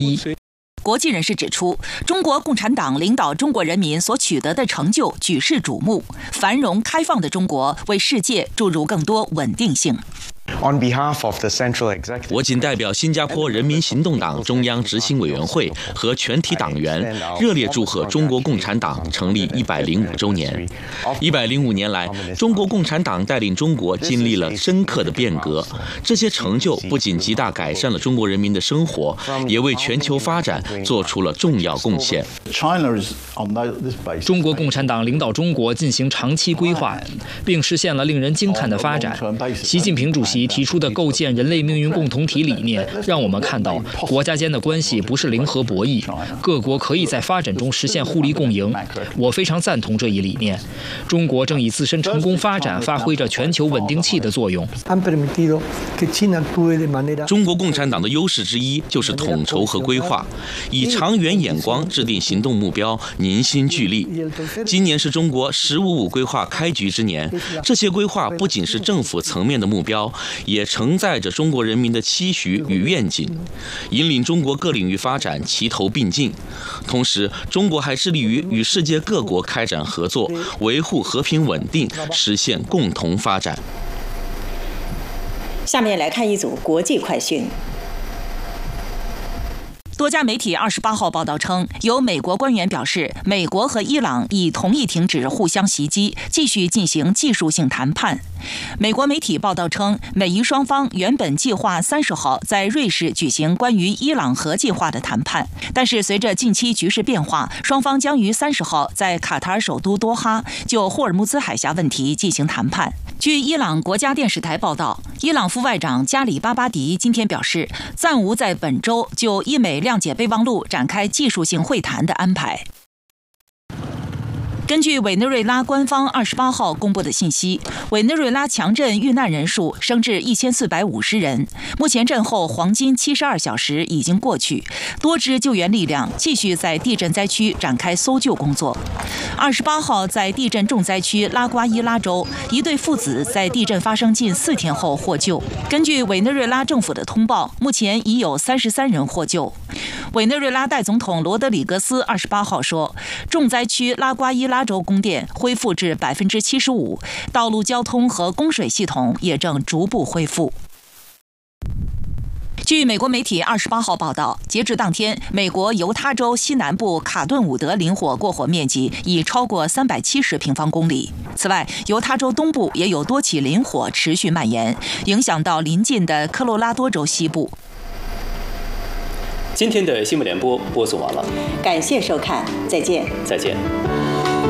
国际人士指出，中国共产党领导中国人民所取得的成就举世瞩目，繁荣开放的中国为世界注入更多稳定性。 我谨代表新加坡人民行动党中央执行委员会和全体党员，热烈祝贺中国共产党成立105周年。105年来，中国共产党带领中国经历了深刻的变革，这些成就不仅极大改善了中国人民的生活，也为全球发展做出了重要贡献。 中国共产党领导中国进行长期规划，并实现了令人惊叹的发展。习近平主席提出的构建人类命运共同体理念，让我们看到国家间的关系不是零和博弈，各国可以在发展中实现互利共赢。我非常赞同这一理念。中国正以自身成功发展发挥着全球稳定器的作用。 中国共产党的优势之一就是统筹和规划，以长远眼光制定行动目标，凝心聚力。今年是中国“15+5”规划开局之年，这些规划不仅是政府层面的目标，也承载着中国人民的期许与愿景，引领中国各领域发展齐头并进。同时，中国还致力于与世界各国开展合作，维护和平稳定，实现共同发展。 下面来看一组国际快讯。 多家媒体28号报道称，有美国官员表示，美国和伊朗已同意停止互相袭击，继续进行技术性谈判。美国媒体报道称，美伊双方原本计划30号在瑞士举行关于伊朗核计划的谈判，但是随着近期局势变化，双方将于30号在卡塔尔首都多哈就霍尔木兹海峡问题进行谈判。据伊朗国家电视台报道，伊朗副外长加里巴巴迪今天表示，暂无在本周就伊美谅解备忘录展开技术性会谈的安排。根据委内瑞拉官方28号公布的信息，委内瑞拉强震遇难人数升至1450人。目前震后黄金72小时已经过去，多支救援力量继续在地震灾区展开搜救工作。28号在地震重灾区拉瓜伊拉州，一对父子在地震发生近4天后获救。根据委内瑞拉政府的通报，目前已有33人获救。委内瑞拉代总统罗德里格斯28号说，重灾区拉瓜伊拉州供电恢复至75%，道路交通和供水系统也正逐步恢复。据美国媒体28号报道，截至当天，美国犹他州西南部卡顿伍德林火过火面积已超过370平方公里。此外，犹他州东部也有多起林火持续蔓延，影响到邻近的科罗拉多州西部。 今天的新闻联播播送完了， 感谢收看，再见。 再见。